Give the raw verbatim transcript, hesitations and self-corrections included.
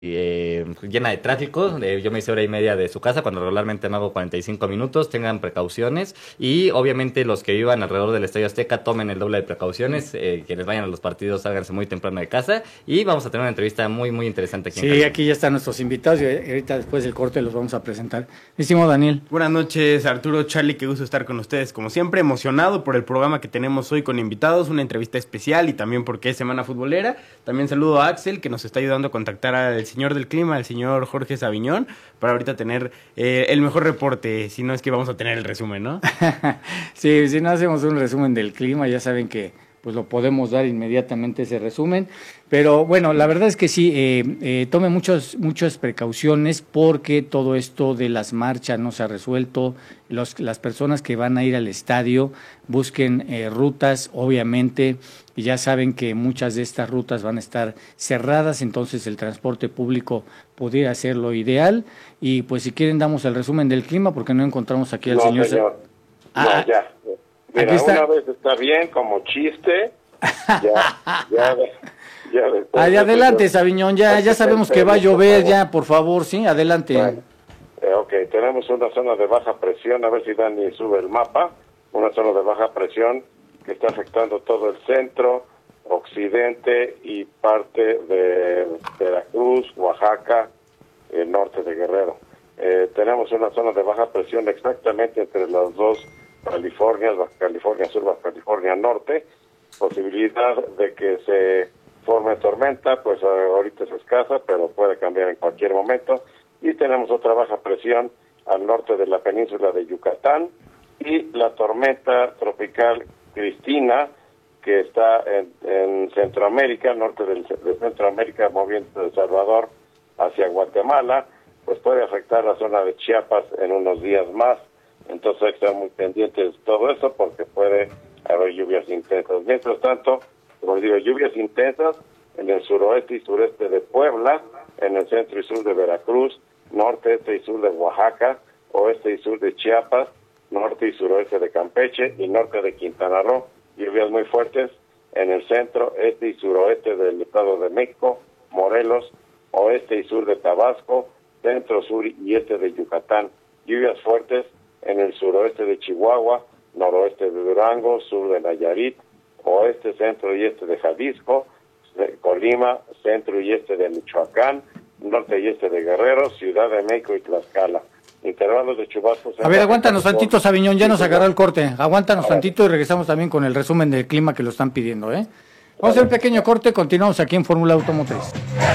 eh, llena de tráfico. Eh, yo me hice hora y media de su casa cuando regularmente me hago cuarenta y cinco minutos. Tengan precauciones y obviamente los que vivan alrededor del Estadio Azteca tomen el doble de precauciones. Eh, quienes vayan a los partidos sálganse muy temprano de casa y vamos a tener una entrevista muy muy interesante aquí en Sí, Cancún. aquí ya están nuestros invitados y ahorita después del corte los vamos a presentar. Estimado Daniel. Buenas noches, Arturo, Charlie, qué gusto estar con ustedes. Como siempre, emocionado por el programa que tenemos hoy con invitados, una entrevista especial y también porque es semana futbolera. También saludo a Axel, que nos está ayudando a contactar al señor del clima, al señor Jorge Sabiñón, para ahorita tener eh, el mejor reporte, si no es que vamos a tener el resumen, ¿no? Sí, si no hacemos un resumen del clima, ya saben que pues lo podemos dar inmediatamente ese resumen, pero bueno, la verdad es que sí, eh, eh, tome muchos, muchas precauciones porque todo esto de las marchas no se ha resuelto. Los, las personas que van a ir al estadio busquen eh, rutas, obviamente, y ya saben que muchas de estas rutas van a estar cerradas, entonces el transporte público pudiera ser lo ideal. Y pues si quieren damos el resumen del clima porque no encontramos aquí al no, señor. señor. Ah, no, ya. Mira, una vez está bien como chiste, ya, ya, ya después, Ay, adelante, ya, Sabiñón, ya, ya sabemos que va a llover, ya, por favor, sí, adelante. Bueno, eh, ok, tenemos una zona de baja presión, a ver si Dani sube el mapa, una zona de baja presión que está afectando todo el centro, occidente y parte de Veracruz, Oaxaca, el norte de Guerrero. Eh, tenemos una zona de baja presión exactamente entre las dos California, Baja California Sur, Baja California Norte, posibilidad de que se forme tormenta, pues ahorita es escasa, pero puede cambiar en cualquier momento. Y tenemos otra baja presión al norte de la península de Yucatán y la tormenta tropical Cristina, que está en, en Centroamérica, norte del, de Centroamérica, moviendo de El Salvador hacia Guatemala, pues puede afectar la zona de Chiapas en unos días más. Entonces hay que estar muy pendientes de todo eso porque puede haber lluvias intensas. Mientras tanto, como digo, lluvias intensas en el suroeste y sureste de Puebla, en el centro y sur de Veracruz, norte, este y sur de Oaxaca, oeste y sur de Chiapas, norte y suroeste de Campeche y norte de Quintana Roo. Lluvias muy fuertes en el centro, este y suroeste del Estado de México, Morelos, oeste y sur de Tabasco, centro, sur y este de Yucatán. Lluvias fuertes en el suroeste de Chihuahua, noroeste de Durango, sur de Nayarit, oeste, centro y este de Jalisco, Colima, centro y este de Michoacán, norte y este de Guerrero, Ciudad de México y Tlaxcala. Intervalos de chubascos. A ver, aguántanos tantito, Sabiñón, ya nos agarró el corte. Aguántanos tantito y regresamos también con el resumen del clima que lo están pidiendo, ¿eh? Vamos a hacer un pequeño corte, continuamos aquí en Fórmula Automotriz.